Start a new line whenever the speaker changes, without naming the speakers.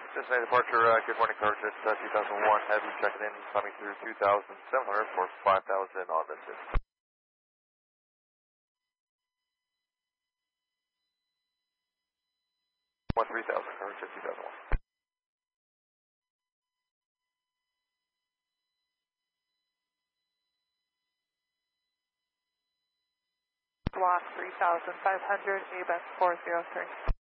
Cincinnati departure, good morning, coverage at 2001, heavy checking in, coming through 2,700 for 5,000 on this system. 3,000, coverage at 2001.
Block 3,500, ABES 403.